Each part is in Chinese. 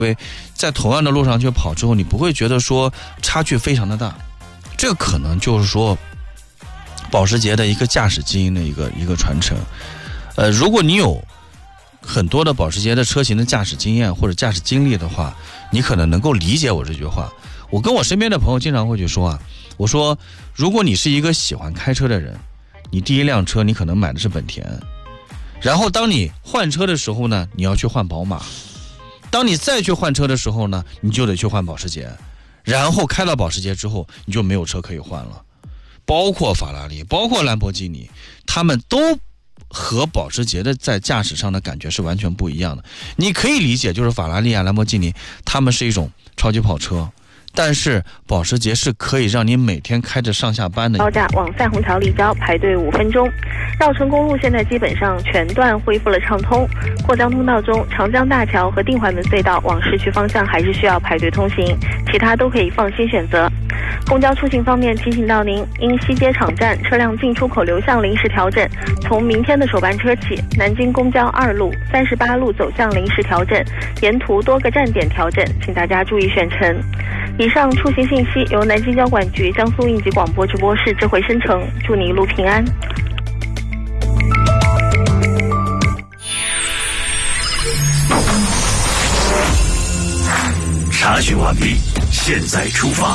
因为在同样的路上去跑之后，你不会觉得说差距非常的大，这个可能就是说保时捷的一个驾驶基因的一个传承。如果你有很多的保时捷的车型的驾驶经验或者驾驶经历的话，你可能能够理解我这句话。我跟我身边的朋友经常会去说啊，我说如果你是一个喜欢开车的人，你第一辆车你可能买的是本田，然后当你换车的时候呢，你要去换宝马，当你再去换车的时候呢，你就得去换保时捷，然后开到保时捷之后，你就没有车可以换了。包括法拉利，包括兰博基尼，他们都和保时捷的在驾驶上的感觉是完全不一样的。你可以理解，就是法拉利啊、兰博基尼，他们是一种超级跑车，但是保时捷是可以让你每天开着上下班的。 高架往赛虹桥立交排队5分钟，绕城公路现在基本上全段恢复了畅通。过江通道中，长江大桥和定怀门隧道往市区方向还是需要排队通行，其他都可以放心选择。公交出行方面，提醒到您，因西街场站车辆进出口流向临时调整，从明天的首班车起，南京公交2路、38路走向临时调整，沿途多个站点调整，请大家注意选乘。以上出行信息由南京交管局江苏应急广播直播室智慧生成，祝你一路平安。 查询完毕，现在出发。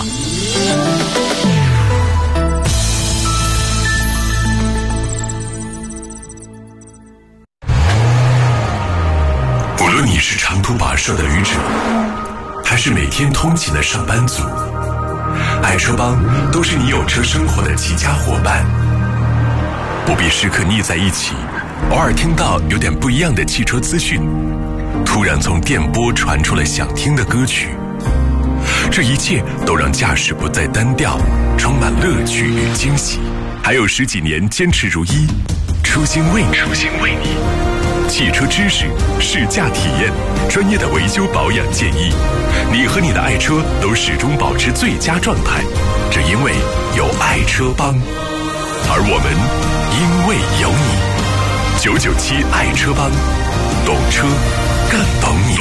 无论你是长途跋涉的旅者，还是每天通勤的上班族，爱车帮都是你有车生活的极佳伙伴。不必时刻腻在一起，偶尔听到有点不一样的汽车资讯，突然从电波传出了想听的歌曲，这一切都让驾驶不再单调，充满乐趣与惊喜。还有10几年坚持如一，初心为你。汽车知识、试驾体验、专业的维修保养建议，你和你的爱车都始终保持最佳状态，只因为有爱车帮，而我们因为有你。997爱车帮，懂车更懂你。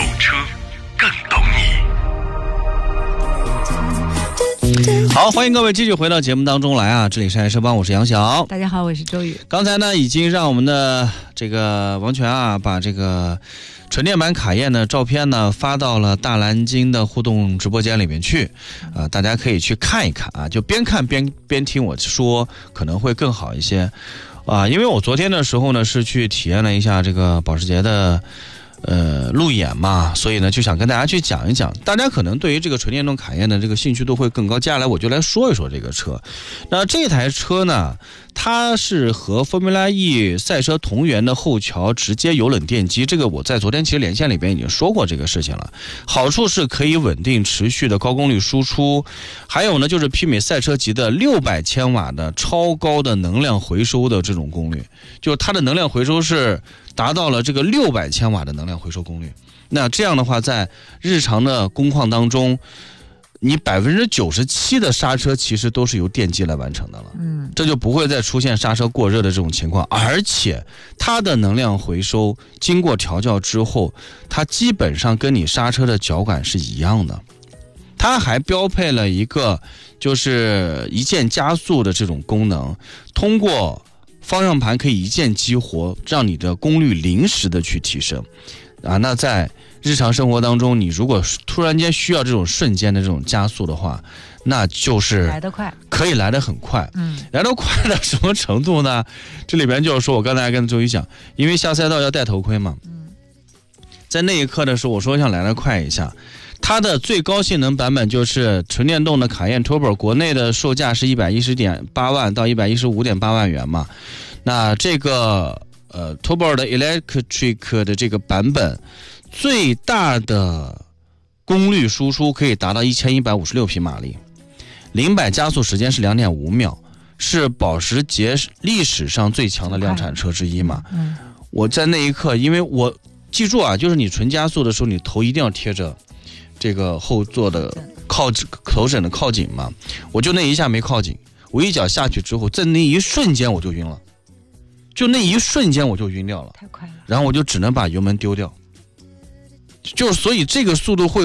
好，欢迎各位继续回到节目当中来啊！这里是爱车帮，我是杨晓。 大家好，我是周宇。 刚才呢，已经让我们的这个王权啊，把这个纯电版卡宴的照片呢发到了大蓝鲸的互动直播间里面去，大家可以去看一看啊，就边看边听我说，可能会更好一些啊。因为我昨天的时候呢是去体验了一下这个保时捷的路演嘛，所以呢就想跟大家去讲一讲，大家可能对于这个纯电动卡宴的这个兴趣度会更高。接下来我就来说一说这个车。那这台车呢，它是和 Formula E 赛车同源的后桥直接有冷电机，这个我在昨天其实连线里边已经说过这个事情了。好处是可以稳定持续的高功率输出，还有呢就是媲美赛车级的600千瓦的超高的能量回收的这种功率，就是它的能量回收是达到了这个600千瓦的能量回收功率。那这样的话，在日常的工况当中，你97%的刹车其实都是由电机来完成的了，这就不会再出现刹车过热的这种情况。而且它的能量回收经过调教之后，它基本上跟你刹车的脚感是一样的。它还标配了一个就是一键加速的这种功能，通过方向盘可以一键激活，让你的功率临时的去提升啊。那在日常生活当中，你如果突然间需要这种瞬间的这种加速的话，那就是来得快， 可以来得很快。来得快到什么程度呢？这里边就是说我刚才跟周瑜讲，因为下赛道要戴头盔嘛，在那一刻的时候，我说想来得快一下。它的最高性能版本就是纯电动的卡宴 Turbo， 国内的售价是110.8万到115.8万元嘛。那这个Turbo 的 Electric 的这个版本，最大的功率输出可以达到1156匹马力，0-100加速时间是2.5秒，是保时捷历史上最强的量产车之一嘛。我在那一刻，因为我记住啊，就是你纯加速的时候，你头一定要贴着这个后座的头枕的靠紧嘛，我就那一下没靠紧，我一脚下去之后，在那一瞬间我就晕了，就那一瞬间我就晕掉了， 太快了， 然后我就只能把油门丢掉， 就是所以这个速度会